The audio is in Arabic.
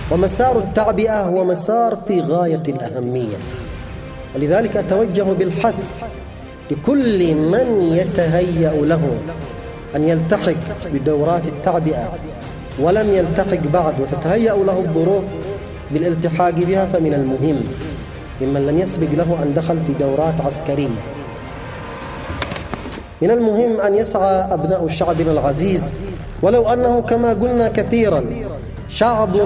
ومسار التعبئة هو مسار في غاية الأهمية، ولذلك أتوجه بالحث لكل من يتهيأ له أن يلتحق بدورات التعبئة ولم يلتحق بعد وتتهيأ له الظروف بالالتحاق بها، فمن المهم ممن لم يسبق له أن دخل في دورات عسكرية، من المهم أن يسعى أبناء شعبنا العزيز، ولو أنه كما قلنا كثيرا شعب